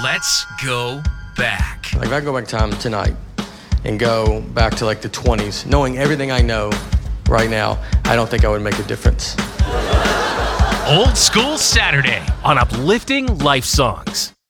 Let's go back. Like if I go back time tonight and go back to like the 20s, knowing everything I know right now, I don't think I would make a difference. Old School Saturday on Uplifting Life Songs.